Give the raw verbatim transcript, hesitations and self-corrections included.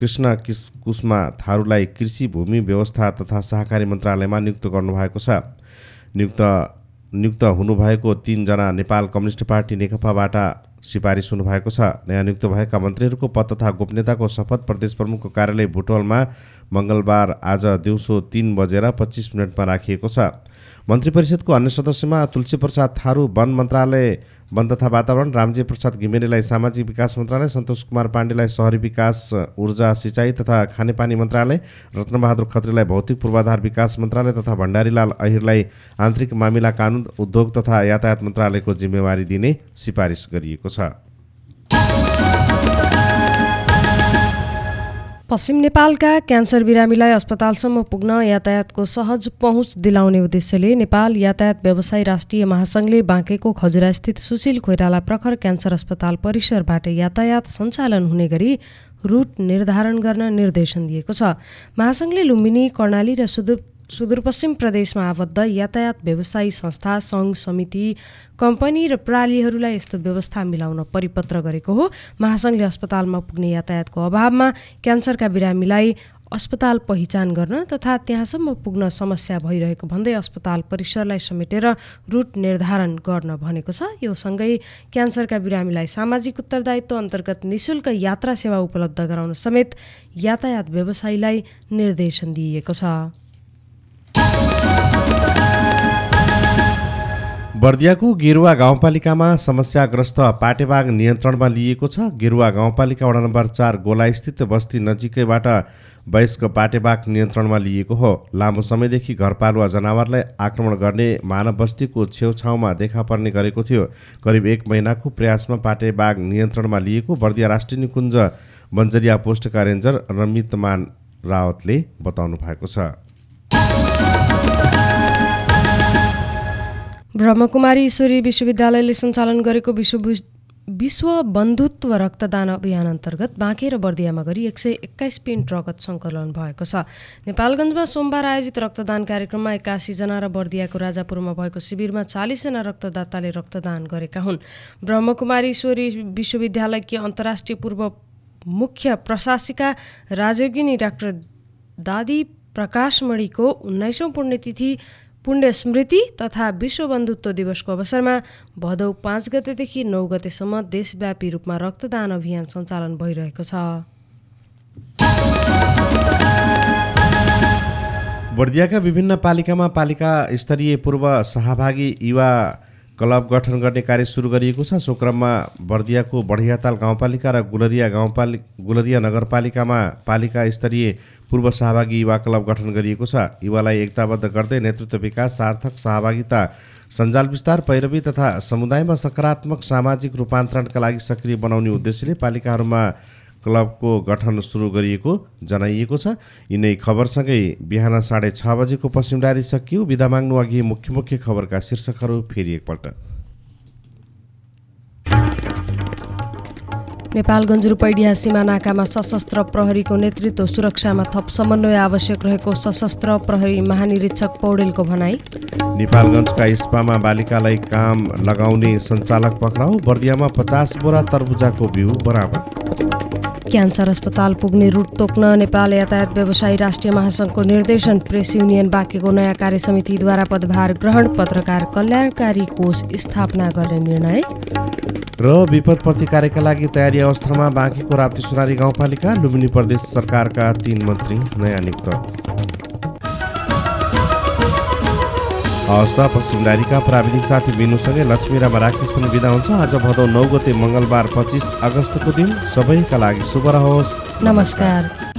कृष्ण कुसमा थारूलाई कृषि भूमि व्यवस्था तथा सहकारी मन्त्रालयमा नियुक्त गर्नुभएको छ। नियुक्त नियुक्त हुनुभएको तीनजना नेपाल कम्युनिस्ट पार्टी नेकपाबाट सिफारिस हुनुभएको छ। नयाँ नियुक्त भएका मन्त्रीहरूको पद तथा गोपनीयताको शपथ प्रदेश प्रमुखको कार्यालय बुटवलमा मङ्गलबार आज दिउँसो तीन बजेर पच्चिस मिनटमा राखिएको छ। मन्त्री परिषदको अन्य सदस्यमा तुलसी प्रसाद थारू वन मन्त्रालय वन तथा वातावरण, रामजी प्रसाद घिमिरेलाई सामाजिक विकास मन्त्रालय, सन्तोष कुमार पाण्डेलाई शहरी विकास ऊर्जा सिँचाइ तथा खानेपानी मन्त्रालय, रत्नबहादुर खत्रीलाई भौतिक पूर्वाधार विकास मन्त्रालय तथा भण्डारीलाल अहिरलाई आन्तरिक मामिला कानुन उद्योग तथा यातायात मन्त्रालयको जिम्मेवारी दिने सिफारिस गरिएको छ। पश्चिम नेपालका क्यान्सर बिरामीलाई अस्पतालसम्म पुग्न यातायातको सहज पहुँच दिलाउने उद्देश्यले नेपाल यातायात व्यवसायी राष्ट्रिय महासङ्घले बाँकेको खजुरास्थित सुशील कोइराला प्रखर क्यान्सर अस्पताल परिसरबाट यातायात सञ्चालन हुने गरी रुट निर्धारण गर्न निर्देशन दिएको छ। महासङ्घले लुम्बिनी, कर्णाली र सुदूर सुदूरपश्चिम प्रदेशमा आबद्ध यातायात व्यवसायी संस्था, सङ्घ, समिति, कम्पनी र प्रणालीहरूलाई यस्तो व्यवस्था मिलाउन परिपत्र गरेको हो। महासङ्घले अस्पतालमा पुग्ने यातायातको अभावमा क्यान्सरका बिरामीलाई अस्पताल पहिचान गर्न तथा त्यहाँसम्म पुग्न समस्या भइरहेको भन्दै अस्पताल परिसरलाई समेटेर रुट निर्धारण गर्न भनेको छ। यो सँगै क्यान्सरका बिरामीलाई सामाजिक उत्तरदायित्व अन्तर्गत निशुल्क यात्रा सेवा उपलब्ध गराउन समेत यातायात व्यवसायीलाई निर्देशन दिइएको छ। बर्दियाको गेरुवा गाउँपालिकामा समस्याग्रस्त पाटेबाघ नियन्त्रणमा लिएको छ। गेरुवा गाउँपालिका वडा नम्बर चार गोलास्थित बस्ती नजिकैबाट वयस्क पाटेबाघ नियन्त्रणमा लिएको हो। लामो समयदेखि घरपालुवा जनावरलाई आक्रमण गर्ने मानव बस्तीको छेउछाउमा देखा पर्ने गरेको थियो। करिब एक महिनाको प्रयासमा पाटेबाघ नियन्त्रणमा लिएको बर्दिया राष्ट्रिय निकुञ्ज बन्जरिया पोस्टका रेन्जर रमितमान रावतले बताउनु भएको छ। ब्रह्मकुमारी ईश्वरी विश्वविद्यालयले सञ्चालन गरेको विश्व विश्व बन्धुत्व रक्तदान अभियान अन्तर्गत बाँके र बर्दियामा गरी एक सय एक्काइस पिन्ट रगत सङ्कलन भएको छ। नेपालगञ्जमा सोमबार आयोजित रक्तदान कार्यक्रममा एकासी जना र बर्दियाको राजापुरमा भएको शिविरमा चालिसजना रक्तदाताले रक्तदान गरेका हुन्। ब्रह्मकुमारी ईश्वरी विश्वविद्यालयकी अन्तर्राष्ट्रिय पूर्व मुख्य प्रशासिका राजयोगिनी डाक्टर दादी प्रकाशमणिको उन्नाइसौँ पुण्यतिथि पुण्य स्मृति तथा विश्व बन्धुत्व दिवसको अवसरमा भदौ पाँच गतेदेखि नौ गतेसम्म देशव्यापी रूपमा रक्तदान अभियान सञ्चालन भइरहेको छ। बर्दियाका विभिन्न पालिकामा पालिका स्तरीय पूर्व सहभागी युवा क्लब गठन गर्ने कार्य सुरु गरिएको छ। सो क्रममा बर्दियाको बढियाताल गाउँपालिका र गुलरिया गाउँपालिका गुलरिया नगरपालिकामा पालिका स्तरीय पूर्व सहभागी युवा क्लब गठन गरिएको छ। युवालाई एकताबद्ध गर्दै नेतृत्व विकास, सार्थक सहभागिता, सञ्जाल विस्तार, पैरवी तथा समुदायमा सकारात्मक सामाजिक रूपान्तरणका लागि सक्रिय बनाउने उद्देश्यले पालिकाहरूमा क्लबको गठन सुरु गरिएको जनाइएको छ। यिनै खबरसँगै बिहान साढे छ बजेको पश्चिम डायरी सकियो। बिदा माग्नु अघि मुख्य मुख्य खबरका शीर्षकहरू फेरि एकपल्ट। नेपालगञ्ज रूपैडिया सीमा नाकामा सशस्त्र प्रहरीको नेतृत्व सुरक्षामा थप समन्वय आवश्यक रहेको सशस्त्र प्रहरी महानिरीक्षक पौडेलको भनाई। नेपालगञ्जका इस्पामा बालिकालाई काम लगाउने सञ्चालक पक्राउ। बर्दियामा पचास बोरा तरबुजाको बिउ बराबर। क्यान्सर अस्पताल पुग्ने रुट तोक्न नेपाल यातायात व्यवसायी राष्ट्रिय महासङ्घको निर्देशन। प्रेस युनियन बाँकेको नयाँ कार्य समितिद्वारा पदभार ग्रहण। पत्रकार कल्याणकारी कोष स्थापना गर्ने निर्णय। र विपद प्रतिकारका लागि तयारी अवस्थामा बाँकेको राप्ती सुनारी गाउँपालिका। लुम्बिनी प्रदेश सरकारका तीन मन्त्री नयाँ नियुक्त। हवस् त पश्चिम डायरीका प्राविधिक साथी बिनुसँगै लक्ष्मीरामा राकेश पनि बिदा हुन्छ। आज भदौ नौ गते मङ्गलबार पच्चिस अगस्तको दिन सबैका लागि शुभ रहोस्। नमस्कार।